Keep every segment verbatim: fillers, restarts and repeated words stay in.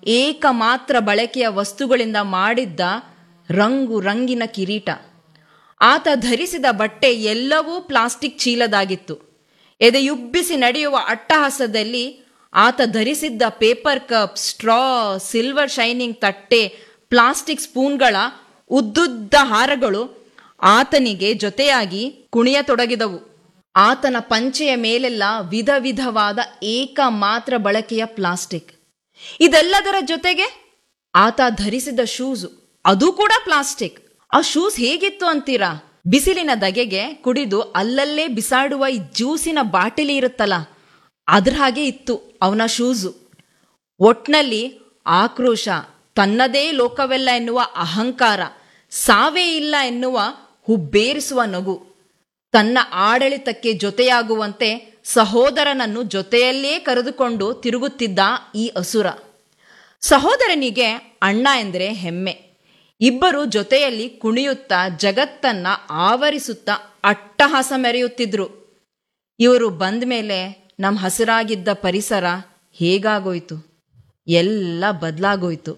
ಏಕಮಾತ್ರ ಬಳಕೆಯ ವಸ್ತುಗಳಿಂದ ಮಾಡಿದ್ದ ರಂಗು ರಂಗಿನ ಕಿರೀಟ. ಆತ ಧರಿಸಿದ ಬಟ್ಟೆ ಎಲ್ಲವೂ ಪ್ಲಾಸ್ಟಿಕ್ ಚೀಲದಾಗಿತ್ತು. ಎದೆಯುಬ್ಬಿಸಿ ನಡೆಯುವ ಅಟ್ಟಹಾಸದಲ್ಲಿ ಆತ ಧರಿಸಿದ್ದ paper cup, straw, silver shining ತಟ್ಟೆ, ಪ್ಲಾಸ್ಟಿಕ್ ಸ್ಪೂನ್ಗಳ ಉದ್ದುದ್ದ ಹಾರಗಳು ಆತನಿಗೆ ಜೊತೆಯಾಗಿ ಕುಣಿಯತೊಡಗಿದವು. ಆತನ ಪಂಚೆಯ ಮೇಲೆಲ್ಲ ವಿಧ ವಿಧವಾದ ಏಕಮಾತ್ರ ಬಳಕೆಯ ಪ್ಲಾಸ್ಟಿಕ್. ಇದೆಲ್ಲದರ ಜೊತೆಗೆ ಆತ ಧರಿಸಿದ ಶೂಸು, ಅದು ಕೂಡ ಪ್ಲಾಸ್ಟಿಕ್. ಆ ಶೂಸ್ ಹೇಗಿತ್ತು ಅಂತೀರಾ? ಬಿಸಿಲಿನ ದಗೆಗೆ ಕುಡಿದು ಅಲ್ಲಲ್ಲೇ ಬಿಸಾಡುವ ಈ ಜ್ಯೂಸಿನ ಬಾಟಲಿ ಇರುತ್ತಲ್ಲ, ಅದ್ರ ಹಾಗೆ ಇತ್ತು ಅವನ ಶೂಸು. ಒಟ್ನಲ್ಲಿ ಆಕ್ರೋಶ, ತನ್ನದೇ ಲೋಕವೆಲ್ಲ ಎನ್ನುವ ಅಹಂಕಾರ, ಸಾವೇ ಇಲ್ಲ ಎನ್ನುವ ಹುಬ್ಬೇರಿಸುವ ನಗು. ತನ್ನ ಆಡಳಿತಕ್ಕೆ ಜೊತೆಯಾಗುವಂತೆ ಸಹೋದರನನ್ನು ಜೊತೆಯಲ್ಲೇ ಕರೆದುಕೊಂಡು ತಿರುಗುತ್ತಿದ್ದ ಈ ಅಸುರ. ಸಹೋದರನಿಗೆ ಅಣ್ಣ ಎಂದರೆ ಹೆಮ್ಮೆ. ಇಬ್ಬರು ಜೊತೆಯಲ್ಲಿ ಕುಣಿಯುತ್ತಾ ಜಗತ್ತನ್ನ ಆವರಿಸುತ್ತಾ ಅಟ್ಟಹಾಸ ಮೆರೆಯುತ್ತಿದ್ರು. ಇವರು ಬಂದ ಮೇಲೆ ನಮ್ಮ ಹಸಿರಾಗಿದ್ದ ಪರಿಸರ ಹೇಗಾಗೋಯ್ತು? ಎಲ್ಲ ಬದಲಾಗೋಯ್ತು.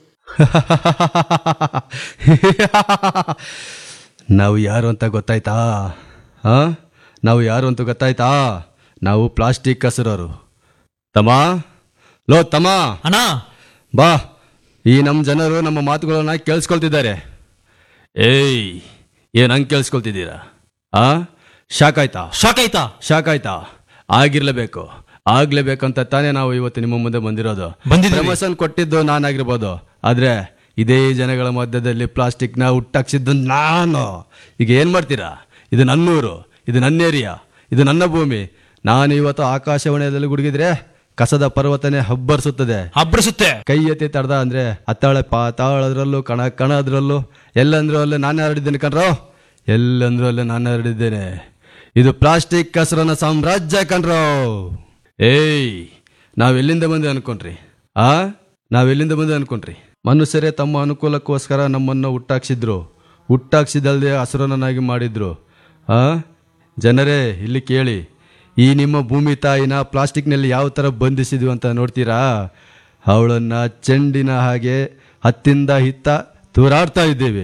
ನಾವು ಯಾರು ಅಂತ ಗೊತ್ತಾಯ್ತಾ? ಹಾಂ, ನಾವು ಯಾರು ಅಂತ ಗೊತ್ತಾಯ್ತಾ? ನಾವು ಪ್ಲಾಸ್ಟಿಕ್ ಹಸಿರೋರು. ತಮ್ಮ, ಲೋ ತಮ್ಮ, ಅಣ್ಣ ಬಾ. ಈ ನಮ್ಮ ಜನರು ನಮ್ಮ ಮಾತುಗಳನ್ನ ಕೇಳಿಸ್ಕೊಳ್ತಿದ್ದಾರೆ. ಏಯ್, ಏನು ಹಂಗೆ ಕೇಳಿಸ್ಕೊಳ್ತಿದ್ದೀರಾ? ಆ ಶಾಕ್ ಆಯ್ತಾ? ಶಾಕ್ ಆಯ್ತಾ? ಶಾಕ್ ಆಯ್ತಾ? ಆಗಿರ್ಲೇಬೇಕು, ಆಗ್ಲೇಬೇಕಂತ ತಾನೇ ನಾವು ಇವತ್ತು ನಿಮ್ಮ ಮುಂದೆ ಬಂದಿರೋದು. ಬಂದಿದ್ದೀವಿ. ಪ್ರಮೋಷನ್ ಕೊಟ್ಟಿದ್ದು ನಾನಾಗಿರ್ಬೋದು, ಆದರೆ ಇದೇ ಜನಗಳ ಮಧ್ಯದಲ್ಲಿ ಪ್ಲಾಸ್ಟಿಕ್ನ ಹುಟ್ಟಾಕ್ಸಿದ್ದು ನಾನು. ಈಗ ಏನು ಮಾಡ್ತೀರಾ? ಇದು ನನ್ನೂರು, ಇದು ನನ್ನ ಏರಿಯಾ, ಇದು ನನ್ನ ಭೂಮಿ. ನಾನು ಇವತ್ತು ಆಕಾಶವಾಣಿಯಲ್ಲಿ ಗುಡುಗಿದ್ರೆ ಕಸದ ಪರ್ವತನೆ ಹಬ್ಬರಿಸುತ್ತದೆ, ಹಬ್ಬರಿಸುತ್ತೆ. ಕೈ ಎತ್ತಿ ತಡ್ದ ಅಂದ್ರೆ ಅತ್ತಾಳೆ ಪಾತಾಳದ್ರಲ್ಲೂ, ಕಣ ಕಣದ್ರಲ್ಲೂ, ಎಲ್ಲಂದ್ರೂ ಅಲ್ಲೇ ನಾನು ಹರಡಿದ್ದೇನೆ ಕಣ್ರೋ, ಎಲ್ಲಂದ್ರೂ ಅಲ್ಲೇ ನಾನು ಹರಡಿದ್ದೇನೆ. ಇದು ಪ್ಲಾಸ್ಟಿಕ್ ಕಸರನ ಸಾಮ್ರಾಜ್ಯ ಕಣ್ರೋ. ಏಯ್, ನಾವೆಲ್ಲಿಂದ ಬಂದೆ ಅನ್ಕೊಂಡ್ರಿ? ಆ ನಾವೆಲ್ಲಿಂದ ಬಂದೆ ಅನ್ಕೊಂಡ್ರಿ? ಮನುಷ್ಯರೇ ತಮ್ಮ ಅನುಕೂಲಕ್ಕೋಸ್ಕರ ನಮ್ಮನ್ನು ಹುಟ್ಟಾಕ್ಸಿದ್ರು, ಹುಟ್ಟಾಕ್ಸಿದಲ್ದೆ ಹಸುರನನ್ನಾಗಿ ಮಾಡಿದ್ರು. ಆ ಜನರೇ, ಇಲ್ಲಿ ಕೇಳಿ, ಈ ನಿಮ್ಮ ಭೂಮಿ ತಾಯಿನ ಪ್ಲಾಸ್ಟಿಕ್ನಲ್ಲಿ ಯಾವ ಥರ ಬಂಧಿಸಿದ್ವಿ ಅಂತ ನೋಡ್ತೀರಾ? ಅವಳನ್ನು ಚೆಂಡಿನ ಹಾಗೆ ಹತ್ತಿಂದ ಹಿತ್ತ ತೂರಾಡ್ತಾ ಇದ್ದೇವೆ.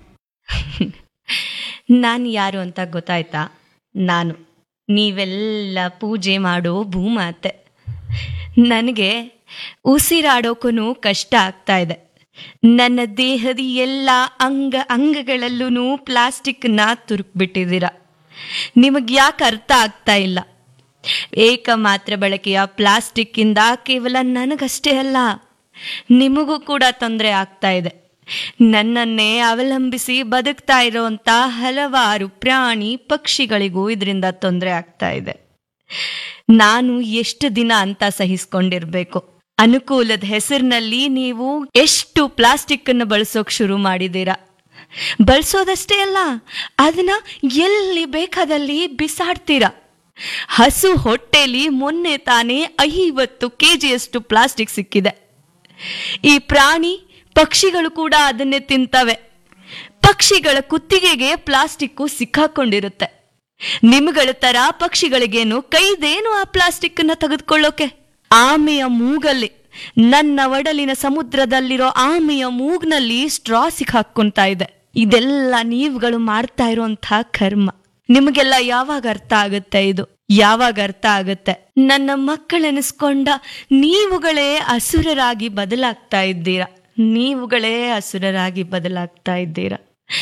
ನಾನು ಯಾರು ಅಂತ ಗೊತ್ತಾಯ್ತಾ? ನಾನು ನೀವೆಲ್ಲ ಪೂಜೆ ಮಾಡೋ ಭೂಮಾತೆ. ನನಗೆ ಉಸಿರಾಡೋಕ್ಕೂ ಕಷ್ಟ ಆಗ್ತಾ ಇದೆ. ನನ್ನ ದೇಹದ ಎಲ್ಲ ಅಂಗ ಅಂಗಗಳಲ್ಲೂ ಪ್ಲಾಸ್ಟಿಕ್ನ ತುರುಕ್ಬಿಟ್ಟಿದ್ದೀರ. ನಿಮಗೆ ಯಾಕೆ ಅರ್ಥ ಆಗ್ತಾ ಇಲ್ಲ? ಏಕಮಾತ್ರ ಬಳಕೆಯ ಪ್ಲಾಸ್ಟಿಕ್ಕಿಂದ ಕೇವಲ ನನಗಷ್ಟೇ ಅಲ್ಲ, ನಿಮಗೂ ಕೂಡ ತೊಂದರೆ ಆಗ್ತಾ ಇದೆ. ನನ್ನನ್ನೇ ಅವಲಂಬಿಸಿ ಬದುಕ್ತಾ ಇರೋಂಥ ಹಲವಾರು ಪ್ರಾಣಿ ಪಕ್ಷಿಗಳಿಗೂ ಇದರಿಂದ ತೊಂದರೆ ಆಗ್ತಾ ಇದೆ. ನಾನು ಎಷ್ಟು ದಿನ ಅಂತ ಸಹಿಸ್ಕೊಂಡಿರ್ಬೇಕು? ಅನುಕೂಲದ ಹೆಸರಿನಲ್ಲಿ ನೀವು ಎಷ್ಟು ಪ್ಲಾಸ್ಟಿಕ್ ಅನ್ನು ಬಳಸೋಕೆ ಶುರು ಮಾಡಿದ್ದೀರಾ. ಬಳಸೋದಷ್ಟೇ ಅಲ್ಲ, ಅದನ್ನ ಎಲ್ಲಿ ಬೇಕಾದಲ್ಲಿ ಬಿಸಾಡ್ತೀರಾ. ಹಸು ಹೊಟ್ಟೆಲಿ ಮೊನ್ನೆ ತಾನೇ ಐವತ್ತು ಕೆ ಜಿಯಷ್ಟು ಪ್ಲಾಸ್ಟಿಕ್ ಸಿಕ್ಕಿದೆ. ಈ ಪ್ರಾಣಿ ಪಕ್ಷಿಗಳು ಕೂಡ ಅದನ್ನೇ ತಿಂತವೆ. ಪಕ್ಷಿಗಳ ಕುತ್ತಿಗೆಗೆ ಪ್ಲಾಸ್ಟಿಕ್ಕು ಸಿಕ್ಕಾಕೊಂಡಿರುತ್ತೆ. ನಿಮ್ಗಳ ತರ ಪಕ್ಷಿಗಳಿಗೇನು ಕೈದೇನು ಆ ಪ್ಲಾಸ್ಟಿಕ್ ಅನ್ನ ತೆಗೆದುಕೊಳ್ಳೋಕೆ? ಆಮೆಯ ಮೂಗಲ್ಲಿ, ನನ್ನ ಒಡಲಿನ ಸಮುದ್ರದಲ್ಲಿರೋ ಆಮೆಯ ಮೂಗ್ನಲ್ಲಿ ಸ್ಟ್ರಾ ಸಿಕ್ಕಾಕೊಂತ ಇದೆ. ಇದೆಲ್ಲ ನೀವುಗಳು ಮಾಡ್ತಾ ಇರೋಂಥ ಕರ್ಮ. ನಿಮಗೆಲ್ಲ ಯಾವಾಗ ಅರ್ಥ ಆಗುತ್ತೆ? ಇದು ಯಾವಾಗ ಅರ್ಥ ಆಗುತ್ತೆ? ನನ್ನ ಮಕ್ಕಳೆನಿಸ್ಕೊಂಡ ನೀವುಗಳೇ ಅಸುರರಾಗಿ ಬದಲಾಗ್ತಾ ಇದ್ದೀರಾ. ನೀವುಗಳೇ ಅಸುರರಾಗಿ ಬದಲಾಗ್ತಾ ಇದ್ದೀರಾ.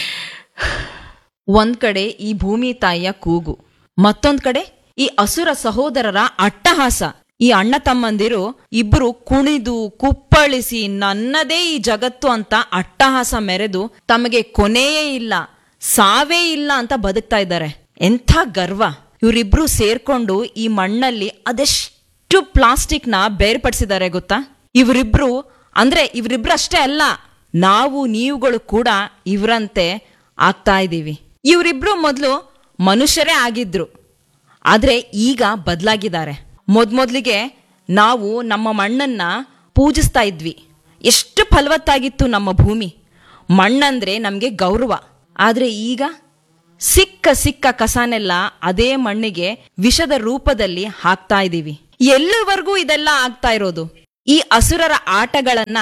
ಒಂದ್ ಕಡೆ ಈ ಭೂಮಿ ತಾಯಿಯ ಕೂಗು, ಮತ್ತೊಂದ್ ಕಡೆ ಈ ಅಸುರ ಸಹೋದರರ ಅಟ್ಟಹಾಸ. ಈ ಅಣ್ಣ ತಮ್ಮಂದಿರು ಇಬ್ರು ಕುಣಿದು ಕುಪ್ಪಳಿಸಿ ನನ್ನದೇ ಈ ಜಗತ್ತು ಅಂತ ಅಟ್ಟಹಾಸ ಮೆರೆದು ತಮಗೆ ಕೊನೆಯೇ ಇಲ್ಲ, ಸಾವೇ ಇಲ್ಲ ಅಂತ ಬದುಕ್ತಾ ಇದ್ದಾರೆ. ಎಂಥ ಗರ್ವ! ಇವರಿಬ್ರು ಸೇರ್ಕೊಂಡು ಈ ಮಣ್ಣಲ್ಲಿ ಅದೆಷ್ಟು ಪ್ಲಾಸ್ಟಿಕ್ ನ ಬೇರ್ಪಡಿಸಿದ್ದಾರೆ ಗೊತ್ತಾ? ಇವರಿಬ್ರು ಅಂದ್ರೆ ಇವರಿಬ್ರು ಅಷ್ಟೇ ಅಲ್ಲ, ನಾವು ನೀವುಗಳು ಕೂಡ ಇವರಂತೆ ಆಗ್ತಾ ಇದ್ದೀವಿ. ಇವರಿಬ್ರು ಮೊದಲು ಮನುಷ್ಯರೇ ಆಗಿದ್ರು, ಆದ್ರೆ ಈಗ ಬದಲಾಗಿದ್ದಾರೆ. ಮೊದ್ಮೊದ್ಲಿಗೆ ನಾವು ನಮ್ಮ ಮಣ್ಣನ್ನ ಪೂಜಿಸ್ತಾ ಇದ್ವಿ. ಎಷ್ಟು ಫಲವತ್ತಾಗಿತ್ತು ನಮ್ಮ ಭೂಮಿ. ಮಣ್ಣಂದ್ರೆ ನಮಗೆ ಗೌರವ. ಆದ್ರೆ ಈಗ ಸಿಕ್ಕ ಸಿಕ್ಕ ಕಸನೆಲ್ಲ ಅದೇ ಮಣ್ಣಿಗೆ ವಿಷದ ರೂಪದಲ್ಲಿ ಹಾಕ್ತಾ ಇದ್ದೀವಿ. ಎಲ್ಲಿವರೆಗೂ ಇದೆಲ್ಲ ಆಗ್ತಾ ಇರೋದು? ಈ ಅಸುರರ ಆಟಗಳನ್ನ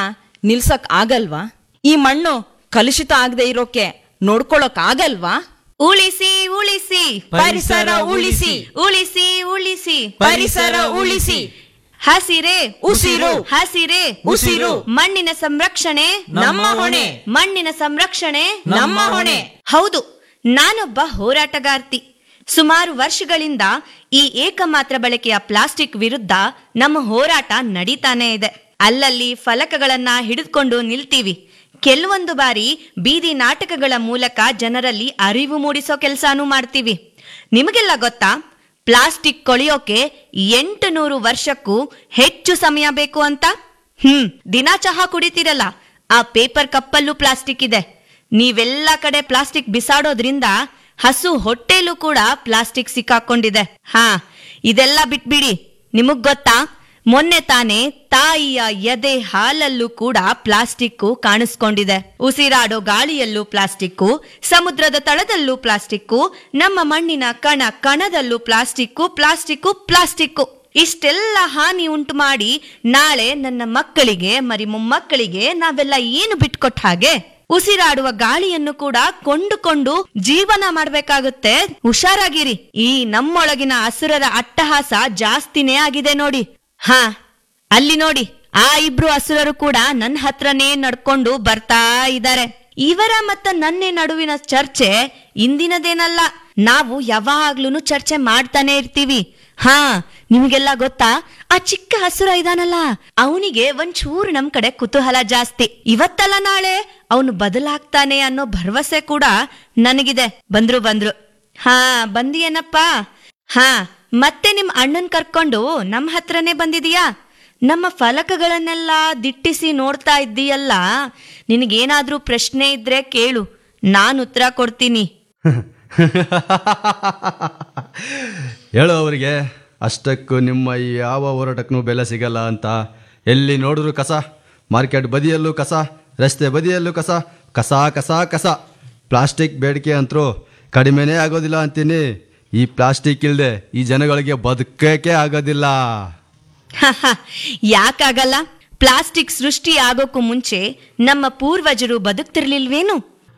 ನಿಲ್ಸಕ್ ಆಗಲ್ವಾ? ಈ ಮಣ್ಣು ಕಲುಷಿತ ಆಗದೆ ಇರೋಕೆ ನೋಡ್ಕೊಳಕ್ ಆಗಲ್ವಾ? ಉಳಿಸಿ ಉಳಿಸಿ ಪರಿಸರ ಉಳಿಸಿ, ಉಳಿಸಿ ಉಳಿಸಿ ಪರಿಸರ ಉಳಿಸಿ. ಹಸಿರೇ ಉಸಿರು, ಹಸಿರೇ ಉಸಿರು. ಮಣ್ಣಿನ ಸಂರಕ್ಷಣೆ ನಮ್ಮ ಹೊಣೆ, ಮಣ್ಣಿನ ಸಂರಕ್ಷಣೆ ನಮ್ಮ ಹೊಣೆ. ಹೌದು, ನಾನೊಬ್ಬ ಹೋರಾಟಗಾರ್ತಿ. ಸುಮಾರು ವರ್ಷಗಳಿಂದ ಈ ಏಕಮಾತ್ರ ಬಳಕೆಯ ಪ್ಲಾಸ್ಟಿಕ್ ವಿರುದ್ಧ ನಮ್ಮ ಹೋರಾಟ ನಡೀತಾನೆ ಇದೆ. ಅಲ್ಲಲ್ಲಿ ಫಲಕಗಳನ್ನ ಹಿಡಿದುಕೊಂಡು ನಿಲ್ತೀವಿ. ಕೆಲವೊಂದು ಬಾರಿ ಬೀದಿ ನಾಟಕಗಳ ಮೂಲಕ ಜನರಲ್ಲಿ ಅರಿವು ಮೂಡಿಸೋ ಕೆಲಸನೂ ಮಾಡ್ತೀವಿ. ನಿಮಗೆಲ್ಲ ಗೊತ್ತಾ, ಪ್ಲಾಸ್ಟಿಕ್ ಕೊಳೆಯೋಕೆ ಎಂಟು ನೂರು ವರ್ಷಕ್ಕೂ ಹೆಚ್ಚು ಸಮಯ ಬೇಕು ಅಂತ? ಹ್ಮ್ ದಿನ ಚಹಾ ಕುಡಿತೀರಲ್ಲ, ಆ ಪೇಪರ್ ಕಪ್ಪಲ್ಲೂ ಪ್ಲಾಸ್ಟಿಕ್ ಇದೆ. ನೀವೆಲ್ಲ ಕಡೆ ಪ್ಲಾಸ್ಟಿಕ್ ಬಿಸಾಡೋದ್ರಿಂದ ಹಸು ಹೊಟ್ಟೆಲೂ ಕೂಡ ಪ್ಲಾಸ್ಟಿಕ್ ಸಿಕ್ಕಾಕೊಂಡಿದೆ. ಹಾ, ಇದೆಲ್ಲ ಬಿಟ್ಬಿಡಿ. ನಿಮಗ್ ಗೊತ್ತಾ, ಮೊನ್ನೆ ತಾನೇ ತಾಯಿಯ ಎದೆ ಹಾಲಲ್ಲೂ ಕೂಡ ಪ್ಲಾಸ್ಟಿಕ್ಕು ಕಾಣಿಸ್ಕೊಂಡಿದೆ. ಉಸಿರಾಡೋ ಗಾಳಿಯಲ್ಲೂ ಪ್ಲಾಸ್ಟಿಕ್ಕು, ಸಮುದ್ರದ ತಳದಲ್ಲೂ ಪ್ಲಾಸ್ಟಿಕ್ಕು, ನಮ್ಮ ಮಣ್ಣಿನ ಕಣ ಕಣದಲ್ಲೂ ಪ್ಲಾಸ್ಟಿಕ್ಕು, ಪ್ಲಾಸ್ಟಿಕ್ಕು, ಪ್ಲಾಸ್ಟಿಕ್ಕು. ಇಷ್ಟೆಲ್ಲ ಹಾನಿ ಉಂಟು ಮಾಡಿ ನಾಳೆ ನನ್ನ ಮಕ್ಕಳಿಗೆ ಮರಿ ಮೊಮ್ಮಕ್ಕಳಿಗೆ ನಾವೆಲ್ಲ ಏನು ಬಿಟ್ಕೊಟ್ಟ ಹಾಗೆ? ಉಸಿರಾಡುವ ಗಾಳಿಯನ್ನು ಕೂಡ ಕೊಂಡುಕೊಂಡು ಜೀವನ ಮಾಡ್ಬೇಕಾಗುತ್ತೆ. ಹುಷಾರಾಗಿರಿ. ಈ ನಮ್ಮೊಳಗಿನ ಅಸುರರ ಅಟ್ಟಹಾಸ ಜಾಸ್ತಿನೇ ಆಗಿದೆ ನೋಡಿ. ಹಾ, ಅಲ್ಲಿ ನೋಡಿ, ಆ ಇಬ್ರು ಅಸುರರು ಕೂಡ ನನ್ನ ಹತ್ರನೇ ನಡ್ಕೊಂಡು ಬರ್ತಾ ಇದ್ದಾರೆ. ಇವರ ಮತ್ತ ನನ್ನೆ ನಡುವಿನ ಚರ್ಚೆ ಇಂದಿನದೇನಲ್ಲ. ನಾವು ಯಾವಾಗ್ಲೂ ಚರ್ಚೆ ಮಾಡ್ತಾನೆ ಇರ್ತೀವಿ. ಹಾ, ನಿಮ್ಗೆಲ್ಲ ಗೊತ್ತಾ, ಆ ಚಿಕ್ಕ ಹಸುರ ಇದಾನಲ್ಲ, ಅವನಿಗೆ ಒಂಚೂರು ನಮ್ ಕಡೆ ಕುತೂಹಲ ಜಾಸ್ತಿ. ಇವತ್ತಲ್ಲ ನಾಳೆ ಅವನು ಬದಲಾಗ್ತಾನೆ ಅನ್ನೋ ಭರವಸೆ ಕೂಡ ನನಗಿದೆ. ಬಂದ್ರು ಬಂದ್ರು ಹಾ, ಬಂದಿಯೇನಪ್ಪ? ಹಾ, ಮತ್ತೆ ನಿಮ್ ಅಣ್ಣನ್ ಕರ್ಕೊಂಡು ನಮ್ ಹತ್ರನೇ ಬಂದಿದೀಯಾ? ನಮ್ಮ ಫಲಕಗಳನ್ನೆಲ್ಲ ದಿಟ್ಟಿಸಿ ನೋಡ್ತಾ ಇದ್ದೀಯಲ್ಲ, ನಿನಗೇನಾದ್ರೂ ಪ್ರಶ್ನೆ ಇದ್ರೆ ಕೇಳು, ನಾನು ಉತ್ತರ ಕೊಡ್ತೀನಿ. ಹೇಳೋ ಅವರಿಗೆ, ಅಷ್ಟಕ್ಕೂ ನಿಮ್ಮ ಈ ಯಾವ ಹೋರಾಟಕ್ಕೂ ಬೆಲೆ ಸಿಗಲ್ಲ ಅಂತ. ಎಲ್ಲಿ ನೋಡಿದ್ರು ಕಸ, ಮಾರ್ಕೆಟ್ ಬದಿಯಲ್ಲೂ ಕಸ, ರಸ್ತೆ ಬದಿಯಲ್ಲೂ ಕಸ, ಕಸ ಕಸ ಕಸ. ಪ್ಲಾಸ್ಟಿಕ್ ಬೇಡಿಕೆ ಅಂತರೂ ಕಡಿಮೆನೇ ಆಗೋದಿಲ್ಲ ಅಂತೀನಿ. ಈ ಪ್ಲಾಸ್ಟಿಕ್ ಇಲ್ಲದೆ ಈ ಜನಗಳಿಗೆ ಬದುಕಕ್ಕೆ ಆಗೋದಿಲ್ಲ. ಯಾಕಾಗಲ್ಲ? ಪ್ಲಾಸ್ಟಿಕ್ ಸೃಷ್ಟಿ ಆಗೋಕ್ಕೂ ಮುಂಚೆ ನಮ್ಮ ಪೂರ್ವಜರು ಬದುಕ್ತಿರ್ಲಿಲ್ವೇನು?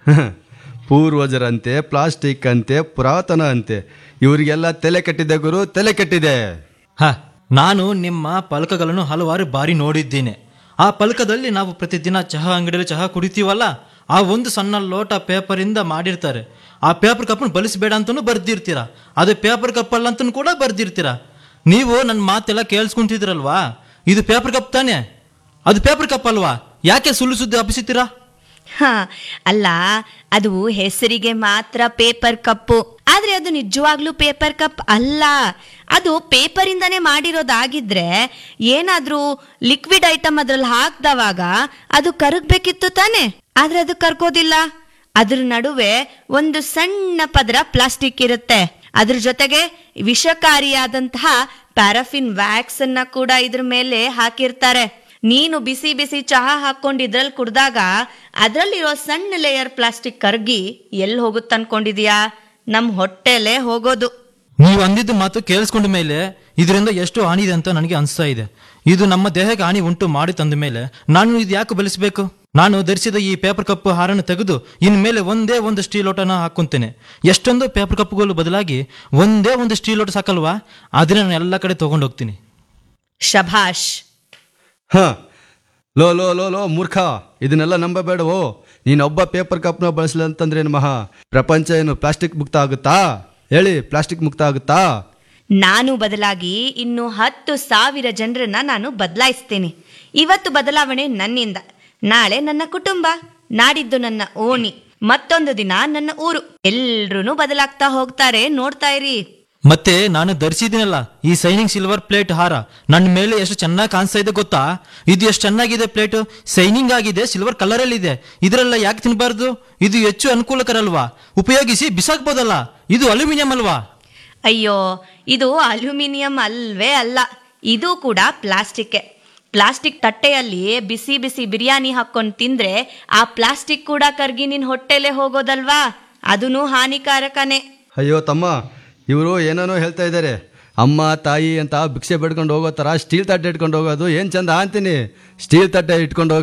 ಪೂರ್ವಜರಂತೆ, ಪ್ಲಾಸ್ಟಿಕ್ ಅಂತೆ, ಪುರಾತನ ಅಂತೆ, ಇವರಿಗೆಲ್ಲ ತಲೆ ಕೆಟ್ಟಿದೆ ಗುರು, ತಲೆ ಕೆಟ್ಟಿದೆ. ಹ ನಾನು ನಿಮ್ಮ ಫಲಕಗಳನ್ನು ಹಲವಾರು ಬಾರಿ ನೋಡಿದ್ದೇನೆ. ಆ ಫಲಕದಲ್ಲಿ ನಾವು ಪ್ರತಿದಿನ ಚಹಾ ಅಂಗಡಿಯಲ್ಲಿ ಚಹಾ ಕುಡಿತೀವಲ್ಲ, ಆ ಒಂದು ಸಣ್ಣ ಲೋಟ ಪೇಪರಿಂದ ಮಾಡಿರ್ತಾರೆ. ಆ ಪೇಪರ್ ಕಪ್ಪನ್ನು ಬಳಸಬೇಡ ಅಂತಲೂ ಬರ್ದಿರ್ತೀರ. ಅದು ಪೇಪರ್ ಕಪ್ ಅಲ್ಲ ಅಂತಲೂ ಕೂಡ ಬರ್ದಿರ್ತೀರ. ನೀವು ನನ್ನ ಮಾತೆಲ್ಲ ಕೇಳಿಸ್ಕೊಂತಿದ್ದೀರಲ್ವಾ? ಇದು ಪೇಪರ್ ಕಪ್ ತಾನೇ? ಅದು ಪೇಪರ್ ಕಪ್ ಅಲ್ವಾ? ಯಾಕೆ ಸುಳ್ಳು ಸುದ್ದಿ ಹಬ್ಬಿಸುತ್ತೀರಾ? ಹಾ, ಅಲ್ಲ, ಅದು ಹೆಸರಿಗೆ ಮಾತ್ರ ಪೇಪರ್ ಕಪ್ಪು, ಆದ್ರೆ ಅದು ನಿಜವಾಗ್ಲೂ ಪೇಪರ್ ಕಪ್ ಅಲ್ಲ. ಅದು ಪೇಪರ್ ಇಂದಾನೇ ಮಾಡಿರೋದಾಗಿದ್ರೆ ಏನಾದ್ರೂ ಲಿಕ್ವಿಡ್ ಐಟಮ್ ಅದ್ರಲ್ಲಿ ಹಾಕ್ದವಾಗ ಅದು ಕರಗ್ಬೇಕಿತ್ತು ತಾನೆ? ಆದ್ರೆ ಅದು ಕರ್ಕೋದಿಲ್ಲ. ಅದ್ರ ನಡುವೆ ಒಂದು ಸಣ್ಣ ಪದರ ಪ್ಲಾಸ್ಟಿಕ್ ಇರುತ್ತೆ. ಅದ್ರ ಜೊತೆಗೆ ವಿಷಕಾರಿಯಾದಂತಹ ಪ್ಯಾರಾಫಿನ್ ವ್ಯಾಕ್ಸ್ ಅನ್ನ ಕೂಡ ಇದ್ರ ಮೇಲೆ ಹಾಕಿರ್ತಾರೆ. ನೀನು ಬಿಸಿ ಬಿಸಿ ಚಹಾ ಹಾಕೊಂಡು ಇದ್ರಲ್ಲಿ ಕುಡ್ದಾಗ ಅದ್ರಲ್ಲಿರೋ ಸಣ್ಣ ಲೇಯರ್ ಪ್ಲಾಸ್ಟಿಕ್ ಕರ್ಗಿ ಎಲ್ಲಿ ಹೋಗುತ್ತೆ ಅನ್ಕೊಂಡಿದ್ಯಾ? ನಮ್ ಹೊಟ್ಟೆಲೆ ಹೋಗೋದು. ನೀವು ಅಂದಿದ್ದು ಮಾತು ಕೇಳಿಸ್ಕೊಂಡ ಮೇಲೆ ಇದರಿಂದ ಎಷ್ಟು ಹಾನಿ ಇದೆ ಅಂತ ನನಗೆ ಅನಿಸ್ತಾ ಇದೆ. ಇದು ನಮ್ಮ ದೇಹಕ್ಕೆ ಹಾನಿ ಉಂಟು ಮಾಡಿ ತಂದ ಮೇಲೆ ನಾನು ಇದು ಯಾಕೆ ಬಳಸಬೇಕು? ನಾನು ಧರಿಸಿದ ಈ ಪೇಪರ್ ಕಪ್ ಹಾರನ್ನು ತೆಗೆದು ಇನ್ಮೇಲೆ ಒಂದೇ ಒಂದು ಸ್ಟೀಲ್ ಲೋಟನ ಹಾಕೊಂತೇನೆ. ಎಷ್ಟೊಂದು ಪೇಪರ್ ಕಪ್ಗಳು ಬದಲಾಗಿ ಒಂದೇ ಒಂದು ಸ್ಟೀಲ್ ಲೋಟ ಸಾಕಲ್ವಾ? ಅದನ್ನ ನಾನು ಎಲ್ಲ ಕಡೆ ತಗೊಂಡು ಹೋಗ್ತೀನಿ. ಶಭಾಷ್. ಹ ಲೋ ಲೋ ಲೋ ಲೋ ಮೂರ್ಖ, ಇದನ್ನೆಲ್ಲ ನಂಬಬೇಡವೋ. ನೀನೊಬ್ಬ ಪೇಪರ್ ಕಪ್ನ ಬಳಸಲಿ ಅಂತಂದ್ರೆ ಏನು ಮಹಾ ಪ್ರಪಂಚ ಏನು ಪ್ಲಾಸ್ಟಿಕ್ ಮುಕ್ತ ಆಗುತ್ತಾ? ಹೇಳಿ, ಪ್ಲಾಸ್ಟಿಕ್ ಮುಕ್ತ ಆಗುತ್ತಾ? ನಾನು ಬದಲಾಗಿ ಇನ್ನು ಹತ್ತು ಸಾವಿರ ಜನರನ್ನ ನಾನು ಬದಲಾಯಿಸ್ತೇನೆ. ಇವತ್ತು ಬದಲಾವಣೆ ನನ್ನಿಂದ, ನಾಳೆ ನನ್ನ ಕುಟುಂಬ, ನಾಡಿದ್ದು ನನ್ನ ಓಣಿ, ಮತ್ತೊಂದು ದಿನ ನನ್ನ ಊರು. ಎಲ್ರೂ ಬದಲಾಗ್ತಾ ಹೋಗ್ತಾರೆ, ನೋಡ್ತಾ ಇರಿ. ಮತ್ತೆ ನಾನು ಧರಿಸಿದ್ದೀನಲ್ಲ ಈ ಸೈನಿಂಗ್ ಸಿಲ್ವರ್ ಪ್ಲೇಟ್ ಹಾರ, ನನ್ನ ಮೇಲೆ ಎಷ್ಟು ಚೆನ್ನಾಗಿ ಕಾಣಿಸ್ತಾ ಇದೆ ಗೊತ್ತಾ? ಇದು ಎಷ್ಟು ಚೆನ್ನಾಗಿದೆ ಪ್ಲೇಟ್, ಸೈನಿಂಗ್ ಆಗಿದೆ, ಸಿಲ್ವರ್ ಕಲರ್ ಅಲ್ಲಿ ಇದೆ. ಇದರೆಲ್ಲ ಯಾಕೆ ತಿನ್ನಬಾರ್ದು? ಇದು ಹೆಚ್ಚು ಅನುಕೂಲಕರ ಅಲ್ವಾ? ಉಪಯೋಗಿಸಿ ಬಿಸಾಕ್ಬೋದಲ್ಲ. ಇದು ಅಲ್ಯೂಮಿನಿಯಂ ಅಲ್ವಾ? ಅಯ್ಯೋ, ಇದು ಅಲ್ಯೂಮಿನಿಯಂ ಅಲ್ವೇ ಅಲ್ಲ, ಇದು ಕೂಡ ಪ್ಲಾಸ್ಟಿಕ್. ಪ್ಲಾಸ್ಟಿಕ್ ತಟ್ಟೆಯಲ್ಲಿ ಬಿಸಿ ಬಿಸಿ ಬಿರಿಯಾನಿ ಹಾಕೊಂಡು ತಿಂದ್ರೆ ಆ ಪ್ಲಾಸ್ಟಿಕ್ ಕೂಡ ಕರ್ಗಿ ನಿನ್ ಹೊಟ್ಟೆಲೆ ಹೋಗೋದಲ್ವಾ? ಅದೂ ಹಾನಿಕಾರಕನೇ. ಅಯ್ಯೋ ತಮ್ಮ, ಇವರು ಏನೇನೋ ಹೇಳ್ತಾ ಇದ್ದಾರೆ. ಅಮ್ಮ ತಾಯಿ ಅಂತ ಭಿಕ್ಷೆ ಬೇಡ್ಕೊಂಡು ಹೋಗೋ ಥರ ಸ್ಟೀಲ್ ತಟ್ಟೆ ಇಟ್ಕೊಂಡು ಹೋಗೋದು ಏನು ಚಂದ ಅಂತೀನಿ. ಸ್ಟೀಲ್ ತಟ್ಟೆ ಇಟ್ಕೊಂಡು ಹೋಗಿ